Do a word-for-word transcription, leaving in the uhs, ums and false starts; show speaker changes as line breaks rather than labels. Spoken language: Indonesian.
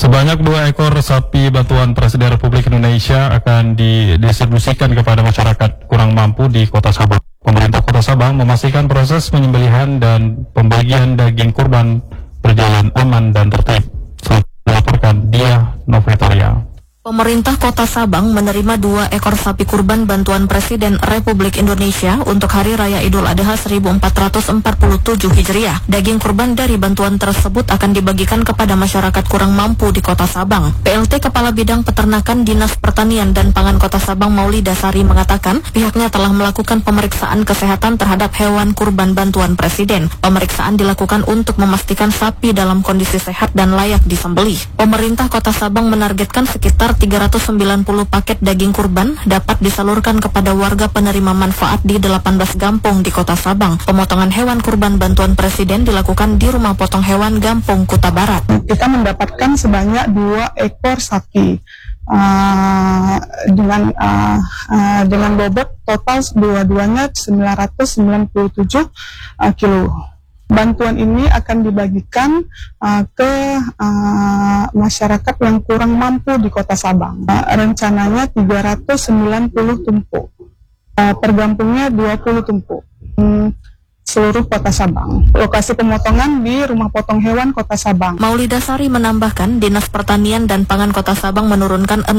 Sebanyak dua ekor sapi bantuan Presiden Republik Indonesia akan didistribusikan kepada masyarakat kurang mampu di Kota Sabang. Pemerintah Kota Sabang memastikan proses penyembelihan dan pembagian daging kurban berjalan aman dan tertib. Selamat melaporkan Dia Novetaria.
Pemerintah Kota Sabang menerima dua ekor sapi kurban bantuan Presiden Republik Indonesia untuk Hari Raya Idul Adha seribu empat ratus empat puluh tujuh Hijriah. Daging kurban dari bantuan tersebut akan dibagikan kepada masyarakat kurang mampu di Kota Sabang. P L T Kepala Bidang Peternakan Dinas Pertanian dan Pangan Kota Sabang Maulida Sari mengatakan pihaknya telah melakukan pemeriksaan kesehatan terhadap hewan kurban bantuan Presiden. Pemeriksaan dilakukan untuk memastikan sapi dalam kondisi sehat dan layak disembelih. Pemerintah Kota Sabang menargetkan sekitar tiga ratus sembilan puluh paket daging kurban dapat disalurkan kepada warga penerima manfaat di delapan belas Gampong di Kota Sabang. Pemotongan hewan kurban bantuan Presiden dilakukan di Rumah Potong Hewan Gampong, Kuta Barat.
Kita mendapatkan sebanyak dua ekor sapi uh, dengan uh, uh, dengan bobot total dua-duanya sembilan ratus sembilan puluh tujuh uh, kilo. Bantuan ini akan dibagikan uh, ke uh, masyarakat yang kurang mampu di Kota Sabang. Uh, rencananya tiga ratus sembilan puluh tumpuk, uh, per gampungnya dua puluh tumpuk, um, seluruh Kota Sabang. Lokasi pemotongan di Rumah Potong Hewan Kota Sabang.
Maulida Sari menambahkan, Dinas Pertanian dan Pangan Kota Sabang menurunkan